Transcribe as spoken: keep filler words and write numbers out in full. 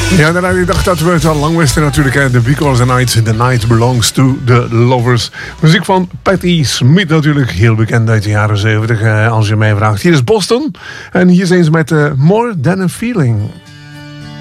Ja, inderdaad, ik dacht dat we het al lang wisten natuurlijk. Hè. The Because the Night, The Night Belongs to the Lovers. Muziek van Patti Smith natuurlijk. Heel bekend uit de jaren zeventig, eh, als je mij vraagt. Hier is Boston. En hier zijn ze met uh, More Than a Feeling.